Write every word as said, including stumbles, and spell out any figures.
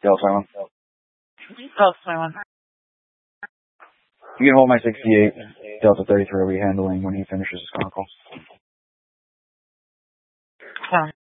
Delta twenty-one. Delta twenty-one. You can hold my sixty-eight. Delta thirty-three will be handling when he finishes his call. Sounds